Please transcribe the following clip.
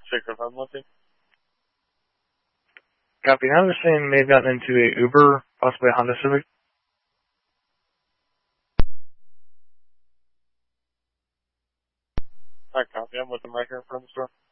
605 looking. Copy. Now they're saying they've gotten into a Uber, possibly a Honda Civic. Alright, copy. I'm with them right here in front of the store.